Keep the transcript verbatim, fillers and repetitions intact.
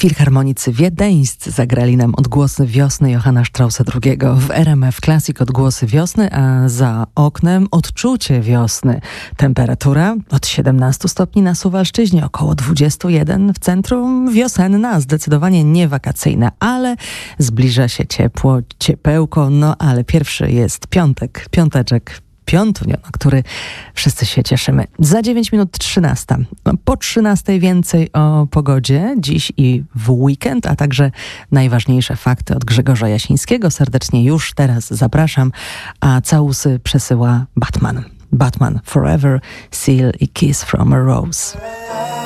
Filharmonicy wiedeńscy zagrali nam odgłosy wiosny Johanna Straussa drugiego. W R M F Classic odgłosy wiosny, a za oknem odczucie wiosny. Temperatura od siedemnastu stopni na Suwalszczyźnie, około dwudziestu jeden w centrum. Wiosenna, zdecydowanie nie wakacyjna, ale zbliża się ciepło, ciepełko. No ale pierwszy jest piątek, piąteczek. Piątunio, na który wszyscy się cieszymy. Za dziewięć minut trzynasta. Po trzynastej więcej o pogodzie dziś i w weekend, a także najważniejsze fakty od Grzegorza Jasińskiego. Serdecznie już teraz zapraszam, a całusy przesyła Batman. Batman Forever, Seal i Kiss from a Rose.